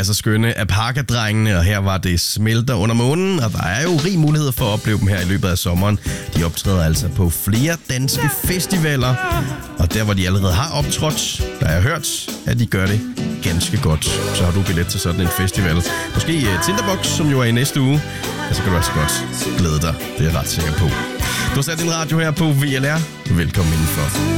så skønne Apaka-drengene, og her var det Smelter under månen, og der er jo rig mulighed for at opleve dem her i løbet af sommeren. De optræder altså på flere danske festivaler, og der hvor de allerede har optrådt, der har jeg hørt, at de gør det ganske godt. Så har du billet til sådan en festival. Måske Tinderbox, som jo er i næste uge. Og så kan du altså godt glæde dig, det er jeg ret sikker på. Du har sat din radio her på VLR. Velkommen indenfor.